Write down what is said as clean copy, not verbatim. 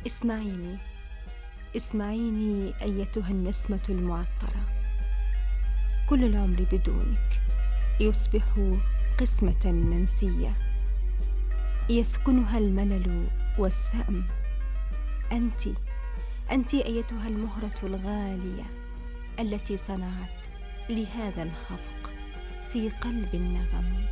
اسمعيني، اسمعيني أيتها النسمة المعطرة. كل العمر بدونك يصبح قسمة منسية، يسكنها الملل والسأم. أنت، أنت أيتها المهرة الغالية التي صنعت لهذا الخفق في قلب النغم.